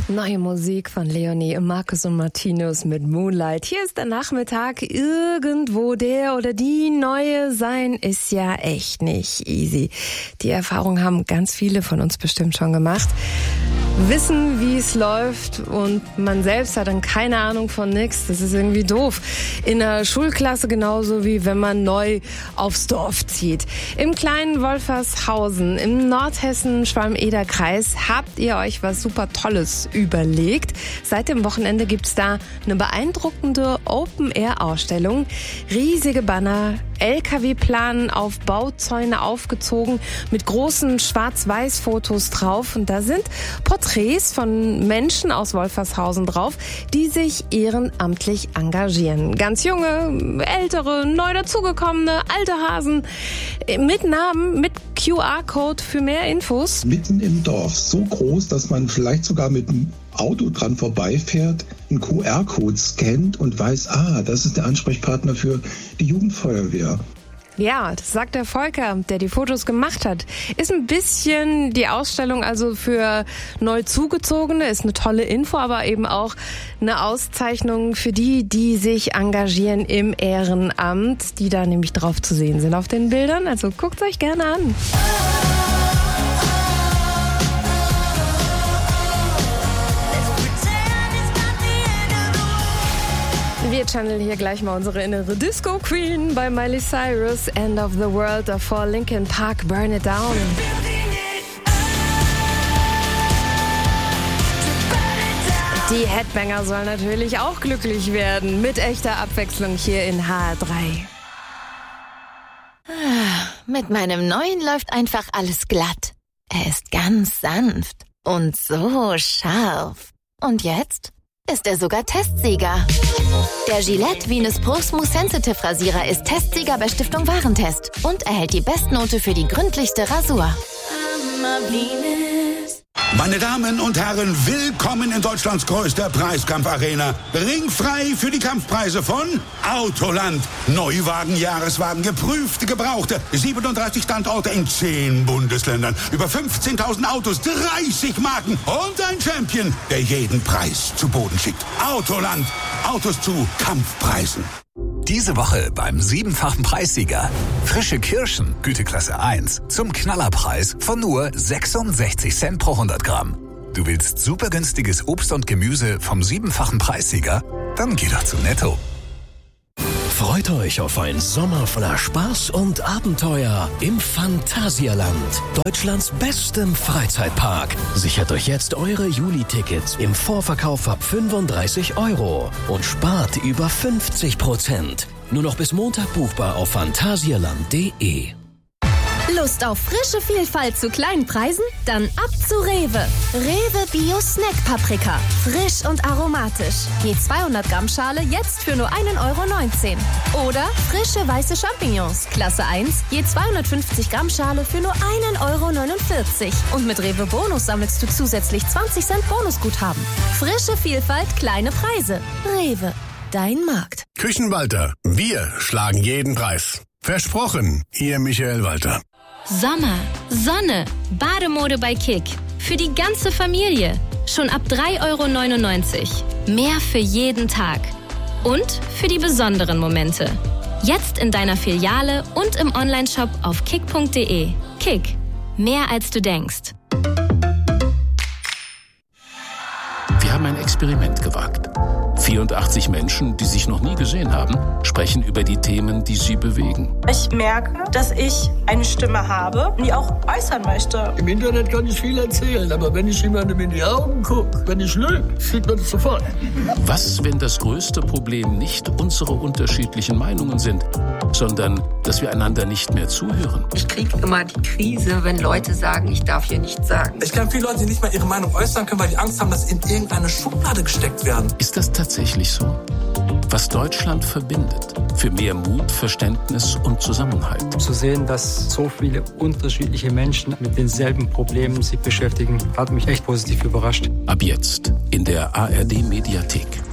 Neue Musik von Leonie, Markus und Martinus mit Moonlight. Hier ist der Nachmittag. Irgendwo der oder die Neue sein ist ja echt nicht easy. Die Erfahrung haben ganz viele von uns bestimmt schon gemacht. Wissen, wie es läuft und man selbst hat dann keine Ahnung von nix. Das ist irgendwie doof. In der Schulklasse genauso wie wenn man neu aufs Dorf zieht. Im kleinen Wolfershausen, im Nordhessen-Schwalm-Eder-Kreis habt ihr euch was super Tolles überlegt. Seit dem Wochenende gibt's da eine beeindruckende Open-Air-Ausstellung. Riesige Banner, LKW-Planen auf Bauzäune aufgezogen mit großen Schwarz-Weiß-Fotos drauf. Und da sind Porträts von Menschen aus Wolfershausen drauf, die sich ehrenamtlich engagieren. Ganz junge, ältere, neu dazugekommene, alte Hasen mit Namen, mit QR-Code für mehr Infos. Mitten im Dorf, so groß, dass man vielleicht sogar mit dem Auto dran vorbeifährt, einen QR-Code scannt und weiß, das ist der Ansprechpartner für die Jugendfeuerwehr. Ja, das sagt der Volker, der die Fotos gemacht hat. Ist ein bisschen die Ausstellung also für neu Zugezogene, ist eine tolle Info, aber eben auch eine Auszeichnung für die, die sich engagieren im Ehrenamt, die da nämlich drauf zu sehen sind auf den Bildern. Also guckt euch gerne an. Wir channeln hier gleich mal unsere innere Disco Queen bei Miley Cyrus. End of the World davor Linkin Park, Burn It Down. Die Headbanger sollen natürlich auch glücklich werden. Mit echter Abwechslung hier in HR3. Mit meinem neuen läuft einfach alles glatt. Er ist ganz sanft und so scharf. Und jetzt ist er sogar Testsieger. Der Gillette Venus Pro Smooth Sensitive Rasierer ist Testsieger bei Stiftung Warentest und erhält die Bestnote für die gründlichste Rasur. Meine Damen und Herren, willkommen in Deutschlands größter Preiskampfarena. Ringfrei für die Kampfpreise von Autoland. Neuwagen, Jahreswagen, geprüfte, gebrauchte. 37 Standorte in 10 Bundesländern. Über 15.000 Autos, 30 Marken und ein Champion, der jeden Preis zu Boden schickt. Autoland. Autos zu Kampfpreisen. Diese Woche beim 7-fachen Preissieger. Frische Kirschen, Güteklasse 1, zum Knallerpreis von nur 66 Cent pro 100 Gramm. Du willst super günstiges Obst und Gemüse vom 7-fachen Preissieger? Dann geh doch zu Netto. Freut euch auf einen Sommer voller Spaß und Abenteuer im Phantasialand, Deutschlands bestem Freizeitpark. Sichert euch jetzt eure Juli-Tickets im Vorverkauf ab 35 € und spart über 50%. Nur noch bis Montag buchbar auf phantasialand.de. Lust auf frische Vielfalt zu kleinen Preisen? Dann ab zu Rewe. Rewe Bio Snack Paprika. Frisch und aromatisch. Je 200 Gramm Schale jetzt für nur 1,19 €. Oder frische weiße Champignons. Klasse 1. Je 250 Gramm Schale für nur 1,49 €. Und mit Rewe Bonus sammelst du zusätzlich 20 Cent Bonusguthaben. Frische Vielfalt, kleine Preise. Rewe. Dein Markt. Küchenwalter. Wir schlagen jeden Preis. Versprochen. Ihr Michael Walter. Sommer, Sonne, Bademode bei Kick. Für die ganze Familie. Schon ab 3,99 €. Mehr für jeden Tag. Und für die besonderen Momente. Jetzt in deiner Filiale und im Onlineshop auf kick.de. Kick. Mehr als du denkst. Wir haben ein Experiment gewagt. 84 Menschen, die sich noch nie gesehen haben, sprechen über die Themen, die sie bewegen. Ich merke, dass ich eine Stimme habe, die auch äußern möchte. Im Internet kann ich viel erzählen, aber wenn ich jemandem in die Augen gucke, wenn ich lüge, sieht man das sofort. Was, wenn das größte Problem nicht unsere unterschiedlichen Meinungen sind, sondern dass wir einander nicht mehr zuhören? Ich kriege immer die Krise, wenn Leute sagen, ich darf hier nichts sagen. Ich kenne viele Leute, die nicht mal ihre Meinung äußern können, weil die Angst haben, dass sie in irgendeine Schublade gesteckt werden. Ist das tatsächlich so? Was Deutschland verbindet, für mehr Mut, Verständnis und Zusammenhalt. Zu sehen, dass so viele unterschiedliche Menschen mit denselben Problemen sich beschäftigen, hat mich echt positiv überrascht. Ab jetzt in der ARD Mediathek.